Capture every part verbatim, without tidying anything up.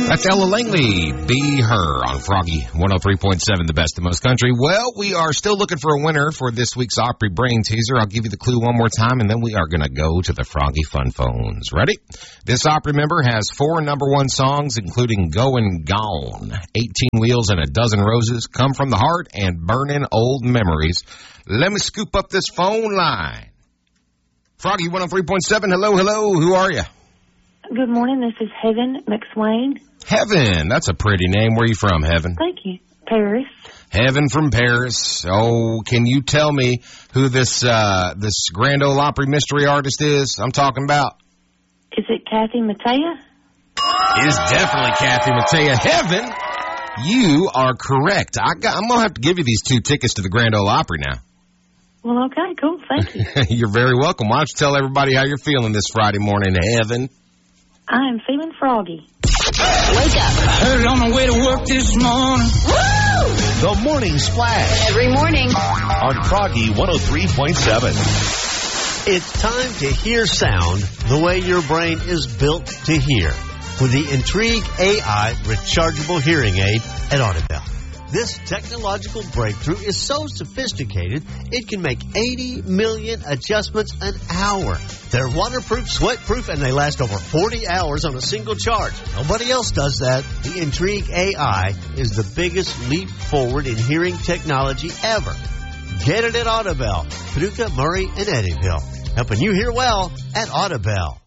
That's Ella Langley, Be Her, on Froggy one oh three point seven, the best in most country. Well, we are still looking for a winner for this week's Opry Brain Teaser. I'll give you the clue one more time, and then we are going to go to the Froggy Fun Phones. Ready? This Opry member has four number one songs, including Goin' Gone, eighteen Wheels and a Dozen Roses, Come From the Heart, and Burnin' Old Memories. Let me scoop up this phone line. Froggy one oh three point seven, hello, hello, who are you? Good morning, this is Heaven McSwain. Heaven, that's a pretty name. Where are you from, Heaven? Thank you. Paris. Heaven from Paris. Oh, can you tell me who this uh, this Grand Ole Opry mystery artist is I'm talking about? Is it Kathy Mattea? It is definitely Kathy Mattea. Heaven, you are correct. I got, I'm going to have to give you these two tickets to the Grand Ole Opry now. Well, okay, cool. Thank you. You're very welcome. Why don't you tell everybody how you're feeling this Friday morning, Heaven? I am feeling froggy. Wake up. Heard on the way to work this morning. Woo! The Morning Splash. Every morning. On Froggy one oh three point seven. It's time to hear sound the way your brain is built to hear with the Intrigue A I rechargeable hearing aid at Audibel. This technological breakthrough is so sophisticated, it can make eighty million adjustments an hour. They're waterproof, sweatproof, and they last over forty hours on a single charge. Nobody else does that. The Intrigue A I is the biggest leap forward in hearing technology ever. Get it at Audibel, Paducah, Murray, and Eddyville. Helping you hear well at Audibel.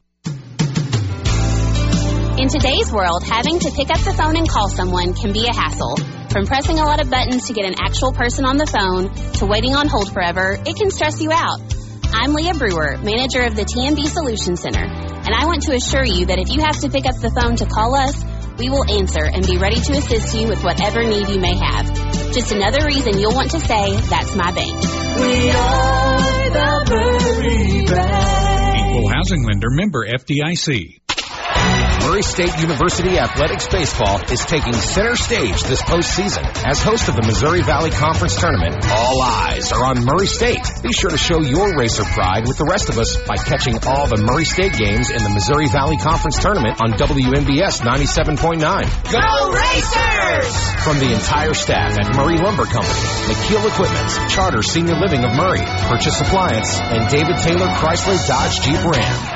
In today's world, having to pick up the phone and call someone can be a hassle. From pressing a lot of buttons to get an actual person on the phone to waiting on hold forever, it can stress you out. I'm Leah Brewer, manager of the T M B Solutions Center, and I want to assure you that if you have to pick up the phone to call us, we will answer and be ready to assist you with whatever need you may have. Just another reason you'll want to say, that's my bank. We are the Murray Bank. Equal housing lender, member F D I C. Murray State University Athletics Baseball is taking center stage this postseason. As host of the Missouri Valley Conference Tournament, all eyes are on Murray State. Be sure to show your Racer pride with the rest of us by catching all the Murray State games in the Missouri Valley Conference Tournament on W M B S ninety-seven point nine. Go Racers! From the entire staff at Murray Lumber Company, McKeel Equipment, Charter Senior Living of Murray, Purchase Appliance, and David Taylor Chrysler Dodge Jeep Ram.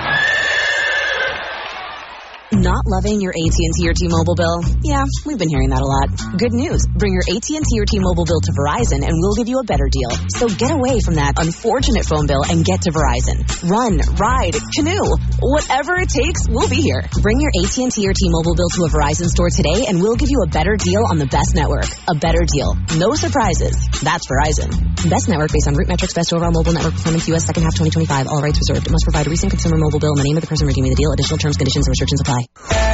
Not loving your A T and T or T-Mobile bill? Yeah, we've been hearing that a lot. Good news. Bring your A T and T or T-Mobile bill to Verizon and we'll give you a better deal. So get away from that unfortunate phone bill and get to Verizon. Run, ride, canoe, whatever it takes, we'll be here. Bring your A T and T or T-Mobile bill to a Verizon store today and we'll give you a better deal on the best network. A better deal. No surprises. That's Verizon. Best network based on root metrics, best overall mobile network performance, U S second half twenty twenty-five. All rights reserved. It must provide a recent consumer mobile bill and the name of the person redeeming the deal. Additional terms, conditions, and restrictions apply.